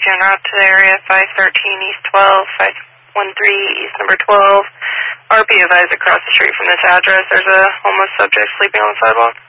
taxi en route to the area, 513 East 12, 513 East number 12. RP advised across the street from this address. There's a homeless subject sleeping on the sidewalk.